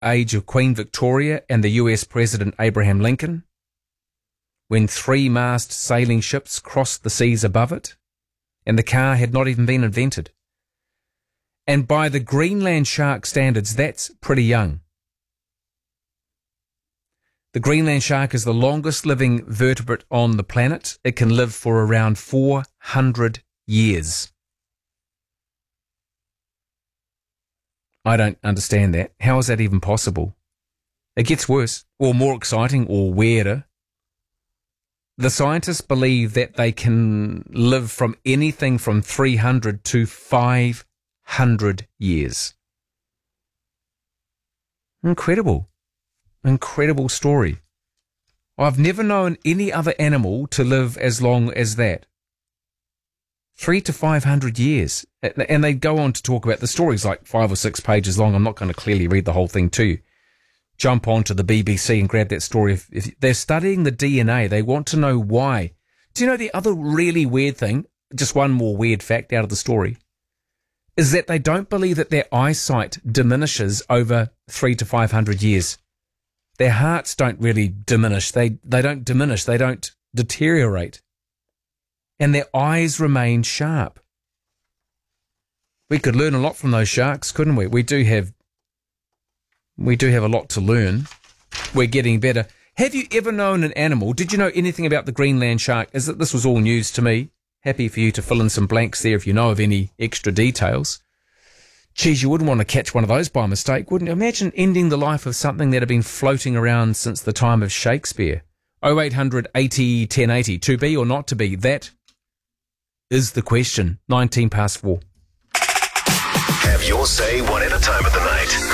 age of Queen Victoria and the US President Abraham Lincoln, when 3-mast sailing ships crossed the seas above it, and the car had not even been invented. And by the Greenland shark standards, that's pretty young. The Greenland shark is the longest living vertebrate on the planet. It can live for around 400 years. I don't understand that. How is that even possible? It gets worse, or more exciting, or weirder. The scientists believe that they can live from anything from 300 to 500 years. Incredible. Incredible story. I've never known any other animal to live as long as that. 300 to 500 years. And they go on to talk about the stories like 5 or 6 pages long. I'm not going to clearly read the whole thing to you. Jump onto the BBC and grab that story. If they're studying the DNA, they want to know why. Do you know the other really weird thing, just one more weird fact out of the story, is that they don't believe that their eyesight diminishes over 300 to 500 years. Their hearts don't really diminish. They don't diminish. They don't deteriorate. And their eyes remain sharp. We could learn a lot from those sharks, couldn't we? We do have a lot to learn. We're getting better. Have you ever known an animal? Did you know anything about the Greenland shark? This was all news to me. Happy for you to fill in some blanks there if you know of any extra details. Geez, you wouldn't want to catch one of those by mistake, wouldn't you? Imagine ending the life of something that had been floating around since the time of Shakespeare. 0800 80 1080. To be or not to be? That is the question. 19 past 4. Have your say one at a time of the night.